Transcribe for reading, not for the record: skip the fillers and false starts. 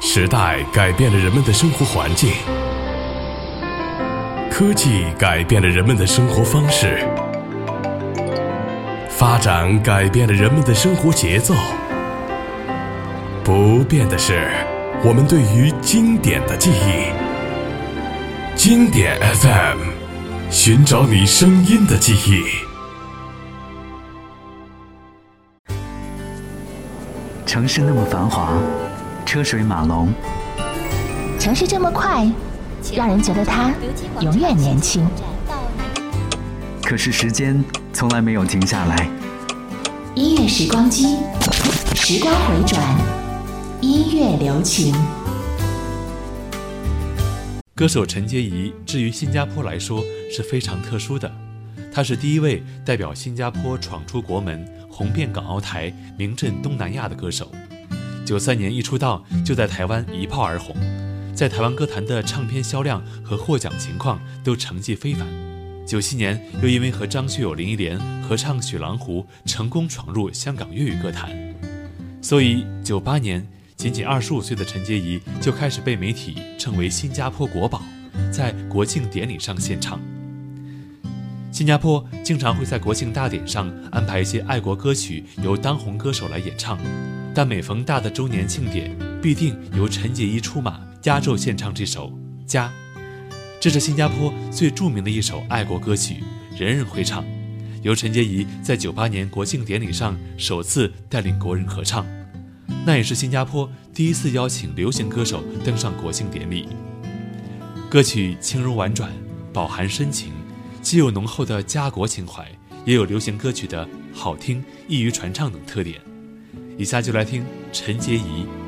时代改变了人们的生活环境，科技改变了人们的生活方式，发展改变了人们的生活节奏。不变的是我们对于经典的记忆。经典 FM， 寻找你声音的记忆。 城市那么繁华，车水马龙， 城市这么快，让人觉得它永远年轻。 可是时间从来没有停下来。 音乐时光机，时光回转，音乐留情。 歌手陈洁仪至于新加坡来说是非常特殊的，她是第一位代表新加坡闯出国门、红遍港澳台、名震东南亚的歌手。93年一出道就在台湾一炮而红，在台湾歌坛的唱片销量和获奖情况都成绩非凡。97年又因为和张学友、林忆莲合唱《雪狼湖》成功闯入香港粤语歌坛。所以98年仅仅25岁的陈洁仪就开始被媒体称为新加坡国宝，在国庆典礼上献唱。新加坡经常会在国庆大典上安排一些爱国歌曲由当红歌手来演唱，但每逢大的周年庆典必定由陈洁仪出马压轴献唱这首《家》，这是新加坡最著名的一首爱国歌曲，人人会唱，由陈洁仪在98年国庆典礼上首次带领国人合唱，那也是新加坡第一次邀请流行歌手登上国庆典礼。歌曲轻柔婉转，饱含深情，既有浓厚的家国情怀，也有流行歌曲的好听、易于传唱等特点。以下就来听陈洁仪《